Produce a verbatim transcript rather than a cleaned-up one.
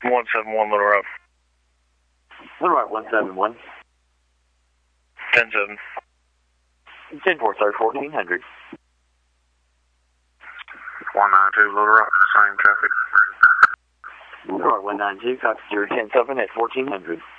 one seven one Little Rock. Little Rock one seven one. ten seven. ten four, sir, fourteen hundred. one nine two Little Rock, same traffic. Little Rock one nine two, copy zero ten seven at fourteen hundred.